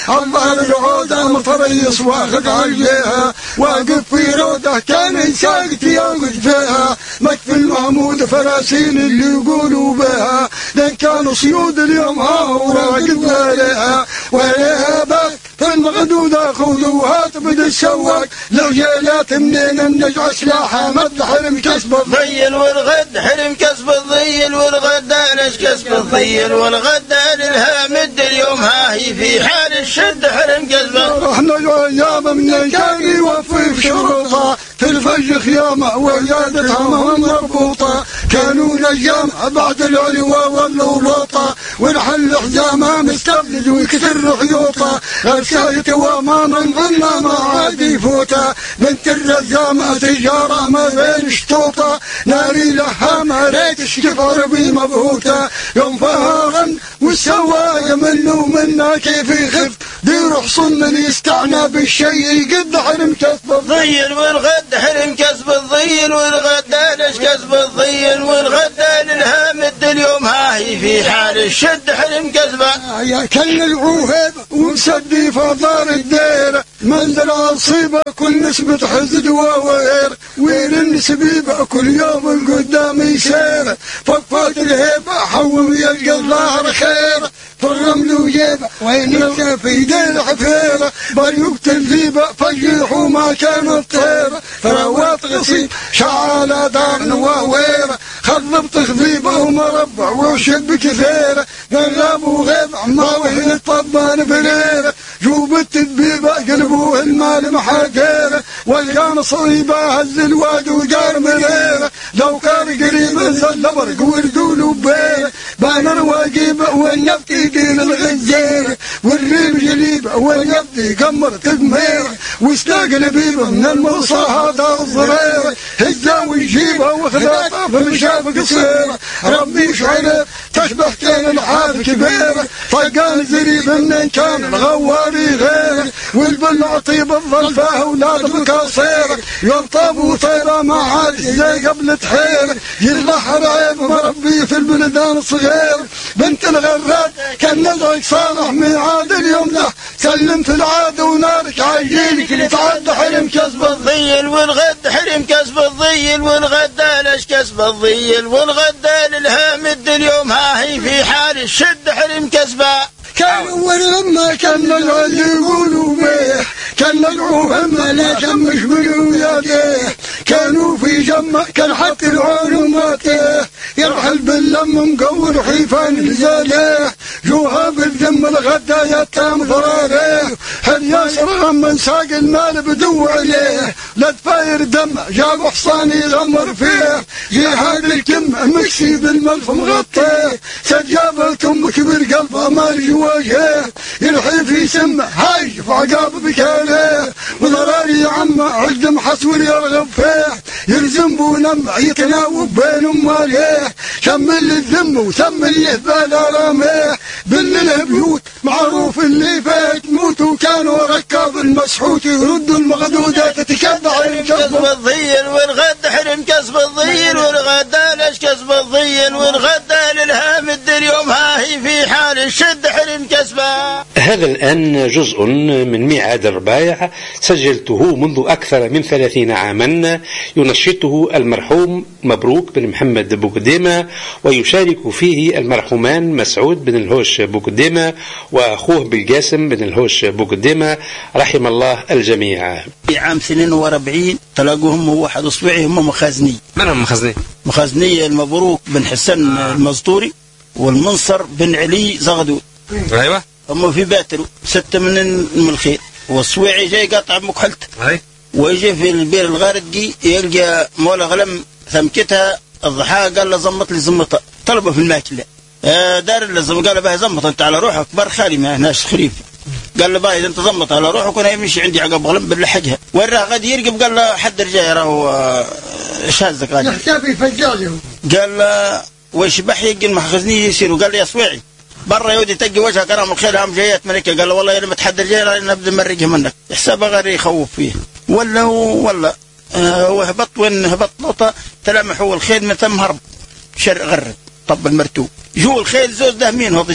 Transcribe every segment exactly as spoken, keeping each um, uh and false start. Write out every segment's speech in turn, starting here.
الله العودة مطريص واخد عليها واقف في روضه كان ساقت يوقف فيها مكفي المحمود فراسين اللي يقولوا بها لان كانوا صيود اليوم ها وراقب عليها وعليها بك في المغدودة خذوها تبد السواق لو جيلات منين النجع سلاحها مد حرم كسب الضيل والغد حرم كسب الضيل والغدان ايش كسب الضيل والغدان الهامد اليوم ها هي في حال الشد حرم كسبه رحنا الايام من كان يوفي في شروطه في الفج خيامه وعيادتها مهم مربوطه كانوا نجام بعد العلوى واللو لوطه والحل حزامه مستبلد ويكسر خيوطه غسايته واماما عنا ما عاد يفوته بنت الرزامه تجاره ما بين شطوطه ناري لحامه ريتش كفر بي مبهوته يوم فهاغا والسواق منه ومنا كيف يخف بيروح صن يستعنى بالشيء قد حرم كسب الضيل والغد حرم كسب الضيل والغدان ايش كسب الضيل والغدان الهامد اليوم ها هي في حال الشد حرم كسبه يا كل العوهب ومسدي فضار الدير منزل الصيبه كل نسبه حزد ووير وين النسبيبه كل يوم قدام يسير فقفات الهيبه حوم يلقى الله خير في الرمل وجيبه وين الكافي دير حفيره بريوقت الذيبه فجيح وما كان الطير فروات غصيب شعالة دار نواويره خضبت خذيبه ومربع وشب كثيره قلب وغيب ما وين الطبان بريره جوب التدبيبه قلبوه المال محاكيره والكان صيبه هز الواد وجار مريره لو كان قريب انزل برق وردول وبيره بانر واجيبه والنبتي دين الغزير والريم جليبه واليبدي قمر تدمير واستاق نبيبه من المرصى هذا الضرير هزا ويجيبه وخلاطه بمشاف قصيره ربي شعره تشبه كان الحاف كبيره طيقان زريب من كان الغواري غير والبلع طيب الظلفه اولاد بكاصير يوم طابوا طيره ما عاد زي قبل تحير يلحر عيب مربي في البلدان صغير بنت الغراد كان نزعك صالح ميعاد اليوم له سلم في العاده ونارك عايجينك اللي تعد حرم كسب الضيل والغد حرم كسب الضيل والغدان ايش كسب الضيل والغدان الهامد اليوم ها هي في حال الشد حرم كسبه كانوا ولما كان العلي يقولوا بيه كان العوهم لا كمش بلوياته كانوا في جمع كان حتى العلوماته يرحل باللم مقور حيفان زاله جوها بالذم الغدا يتام ضراره هل ياسر من ساق المال بدو عليه لا تفاير دم جاب حصاني غمر فيه جهاد الكم مكسي بالملف مغطيه سجابلتم كبر قلبه مال جواجه يلحي في سمه هاي في عقاب بكاله وضراري عمه عقد حسور يرغب فيه يلزم بونمع يتناوب بين امواله شمل الذم وسم اليهبال راميه بالله بيوت معروف اللي فات موتوا كانوا ركاب المسحوت يردوا المغدودات تتشبع كسب الضيل والغد حرم كسب الضيل والغدان ايش كسب الضيل والغدان الهامد اليوم ها هي في حال الشد حرم كسبه. هذا الآن جزء من ميعاد الربايع سجلته منذ أكثر من ثلاثين عاما ينشطه المرحوم مبروك بن محمد بوقديمة ويشارك فيه المرحومان مسعود بن الهوش بوقديمة وأخوه بالقاسم بن الهوش بوقديمة رحم الله الجميع. في عام اثنين وأربعين تلاقوهم هو واحد أصبعي هم مخازني. من هم مخازني؟ مخازني المبروك بن حسن المزطوري والمنصر بن علي زغدو. أيوة. هم في باترو ستة من الملخير والصويعي جاي قاطع مكحلته. أي. ويجي في البير الغاردقي يلقى مولا غلم ثمكتها الضحى قال له زمط لي زمطه طلبه في الماكله دار اللزم قال بها زمط انت على روحك بار خالي ما هناش خريف قال له باي انت زمط على روحك وانا يمشي عندي عقب غلم باللحجها وراه غادي يرقب قال له حد رجال راهو شاذك غادي يحتفي فجاجه قال له وش بحي المخزنيه يصيروا قال لي يا صويعي برا يودي تقي وجهه كرام الخير هم جايات ملكه قال له والله انا متحدى الجيران نبدا نمرقه منك حسابه غير يخوف فيه ولا ولا آه وهبط وين هبط نقطه تلمح هو الخيل من ثم هرب شرق غرب طب المرتوب جو الخيل زوز ده مين هو يا جماعه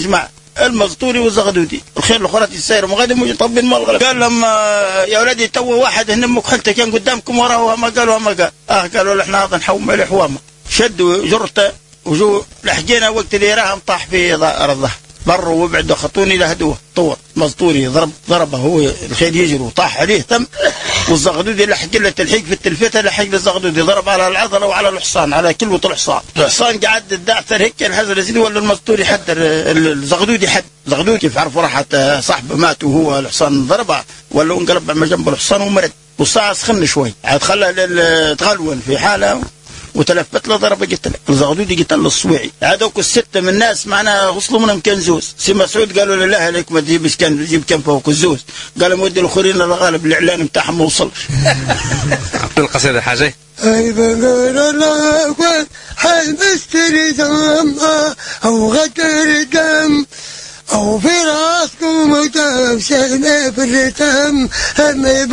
المزطوري والزغدودي الخير الاخرات السير مغادم ويطبن مال الغلب. قال لهم يا ولدي تو واحد هنا مكحلته كان قدامكم وراه ما قالوا ما قال اه قالوا له احنا هذا نحوم ملح حوامه شدوا جرته وجو لحقينا وقت اللي راهم طاح في ارضه بروا وبعدوا خطوني لهدوه طور مزطوري ضرب ضربه هو الخيل يجري وطاح عليه تم والزغدودي لحق له تلحيق في التلفته لحق الزغدودي ضرب على العضله وعلى الحصان على كلوة الحصان. الحصان قعد الدعتر هيك الحزر سيدي ولا المزطوري حد الزغدودي حد الزغدودي كيف عرفوا راحت صاحبه مات وهو الحصان ضربه ولا انقلب على جنب الحصان ومرد والساعه سخن شوي عاد خلى تغلون في حاله وتلفت له ضربه قتل الزغدودي قتل الصويعي. هذوك السته من الناس معنا غسلوا منهم كنزوز. سي مسعود قالوا له لا عليك ما تجيبش كان جيب كان فوق الزوز. قال مودي الاخرين الغالب الاعلان بتاعهم ما وصلش. القصيده حاجه اي بقول لك حال بستري دم او غدر دم او في راسكم دم سلمى في الرتم